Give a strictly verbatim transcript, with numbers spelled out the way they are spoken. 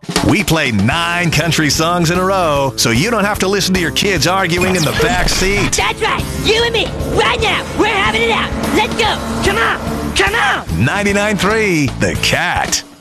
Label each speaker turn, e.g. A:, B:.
A: We play nine country songs in a row, so you don't have to listen to your kids arguing in the back seat.
B: That's right. You and me. Right now. We're having it out. Let's go. Come on. Come on.
A: ninety-nine point three The Cat.